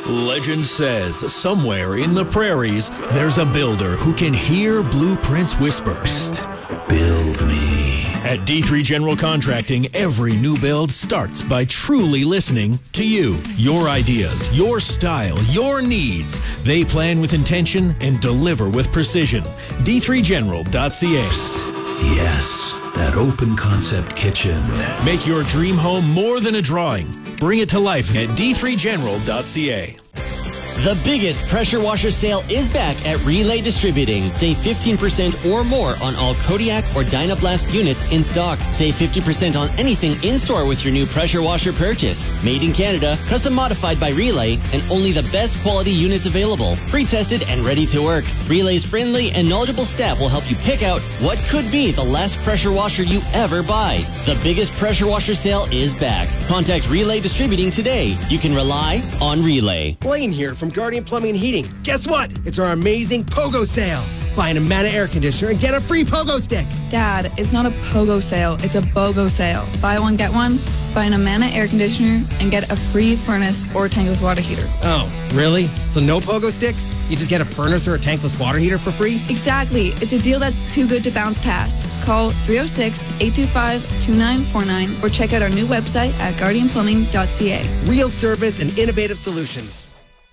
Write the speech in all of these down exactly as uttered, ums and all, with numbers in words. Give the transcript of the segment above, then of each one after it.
Legend says somewhere in the prairies, there's a builder who can hear blueprints whisper. Psst, build me. At D three General Contracting, every new build starts by truly listening to you. Your ideas, your style, your needs. They plan with intention and deliver with precision. D three general dot c a. Psst, yes, that open concept kitchen. Make your dream home more than a drawing. Bring it to life at D three general dot c a. The biggest pressure washer sale is back at Relay Distributing. Save fifteen percent or more on all Kodiak or Dynablast units in stock. Save fifty percent on anything in-store with your new pressure washer purchase. Made in Canada, custom modified by Relay, and only the best quality units available. Pre-tested and ready to work. Relay's friendly and knowledgeable staff will help you pick out what could be the last pressure washer you ever buy. The biggest pressure washer sale is back. Contact Relay Distributing today. You can rely on Relay. Blaine here from Guardian Plumbing and Heating. Guess what? It's our amazing Pogo sale. Buy an Amana air conditioner and get a free Pogo stick. Dad, it's not a Pogo sale. It's a BOGO sale. Buy one, get one. Buy an Amana air conditioner and get a free furnace or tankless water heater. Oh, really? So no Pogo sticks? You just get a furnace or a tankless water heater for free? Exactly. It's a deal that's too good to bounce past. Call three oh six, eight two five, two nine four nine or check out our new website at guardian plumbing dot c a. Real service and innovative solutions.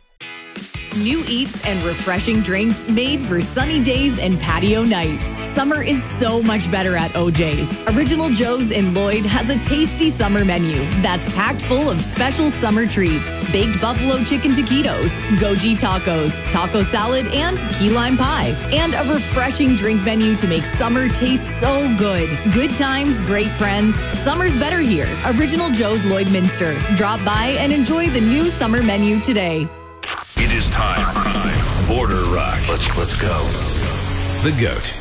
New eats and refreshing drinks made for sunny days and patio nights. Summer is so much better at O J's. Original Joe's in Lloyd has a tasty summer menu that's packed full of special summer treats. Baked buffalo chicken taquitos, goji tacos, taco salad, and key lime pie. And a refreshing drink menu to make summer taste so good. Good times, great friends. Summer's better here. Original Joe's Lloydminster. Drop by and enjoy the new summer menu today. It is time. Border Rock. Let's let's go. The GOAT.